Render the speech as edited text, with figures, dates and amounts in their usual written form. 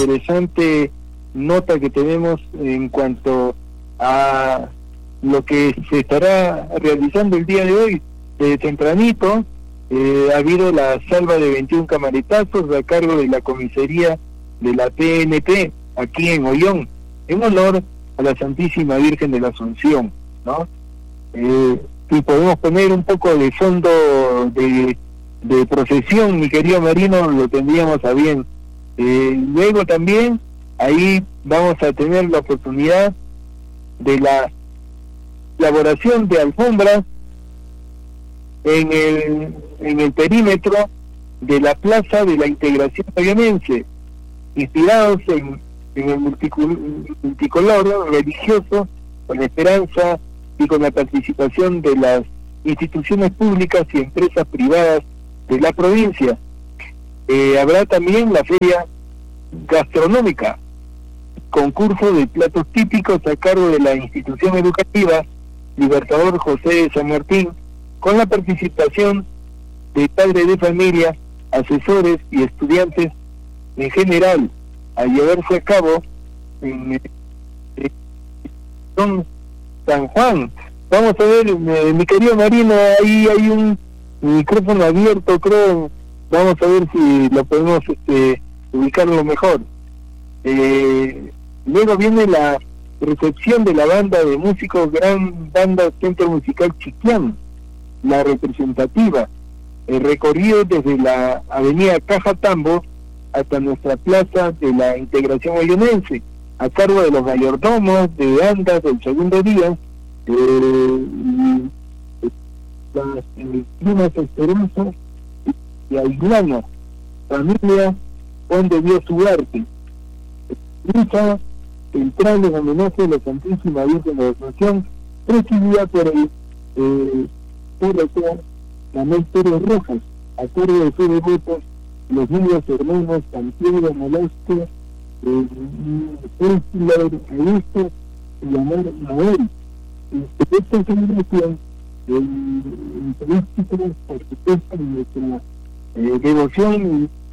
interesante nota que tenemos en cuanto a lo que se estará realizando el día de hoy. Desde tempranito ha habido la salva de 21 camaretazos a cargo de la comisaría de la PNP aquí en Ollón, en honor a la Santísima Virgen de la Asunción, ¿no? Si podemos poner un poco de fondo de procesión, mi querido Marino, lo tendríamos a bien. Luego también ahí vamos a tener la oportunidad de la elaboración de alfombras en el perímetro de la Plaza de la Integración Ollonense, inspirados en el multicolor religioso, con esperanza y con la participación de las instituciones públicas y empresas privadas de la provincia. Habrá también la feria gastronómica, concurso de platos típicos a cargo de la institución educativa Libertador José de San Martín, con la participación de padres de familia, asesores y estudiantes en general, a llevarse a cabo en San Juan. Vamos a ver, mi querido Marino, ahí hay un micrófono abierto, creo. Vamos a ver si lo podemos ubicarlo mejor. Luego viene la recepción de la banda de músicos, Gran Banda Centro Musical Chiquián, la representativa, el recorrido desde la avenida Cajatambo hasta nuestra Plaza de la Integración Ollonense, a cargo de los mayordomos de bandas del segundo día, las primas Esperanza y Aislano, familia Juan de Dios Ugarte, misa central en homenaje a la Santísima Virgen de la Asunción, presidida por el PRT Manuel Pérez Rojas, a cargo de sus devotos los niños hermanos Santiago Molasco, Augusto y Amor Noel. Esta celebración turística, por supuesto, nuestra devoción